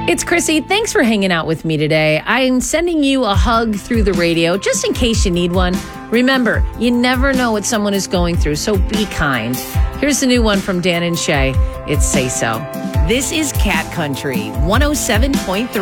It's Chrissy. Thanks for hanging out with me today. I'm sending you a hug through the radio just in case you need one. Remember, you never know what someone is going through, so be kind. Here's the new one from Dan and Shay. It's Say So. This is Cat Country 107.3.